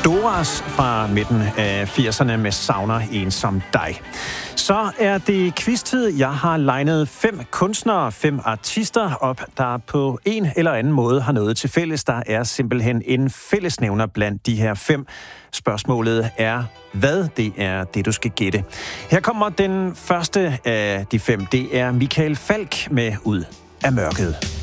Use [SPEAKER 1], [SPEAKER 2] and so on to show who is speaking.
[SPEAKER 1] Doras fra midten af 80'erne med Savner en som dig. Så er det quiz-tid. Jeg har legnet 5 kunstnere, 5 artister op, der på en eller anden måde har noget til fælles. Der er simpelthen en fællesnævner blandt de her 5. Spørgsmålet er, hvad det er, det du skal gætte. Her kommer den første af de 5. Det er Michael Falch med Ud af mørket.